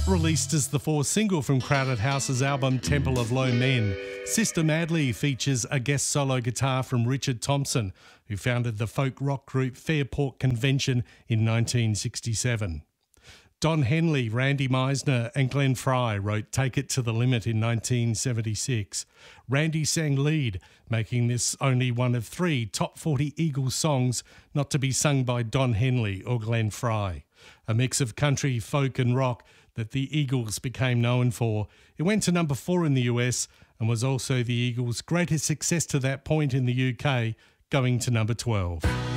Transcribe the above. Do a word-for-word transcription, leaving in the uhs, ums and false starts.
Released as the fourth single from Crowded House's album Temple of Low Men, Sister Madly features a guest solo guitar from Richard Thompson, who founded the folk rock group Fairport Convention in nineteen sixty-seven. Don Henley, Randy Meisner and Glenn Frey wrote Take It to the Limit in nineteen seventy-six. Randy sang lead, making this only one of three top forty Eagles songs not to be sung by Don Henley or Glenn Frey. A mix of country, folk and rock that the Eagles became known for. It went to number four in the U S and was also the Eagles' greatest success to that point in the U K, going to number twelve.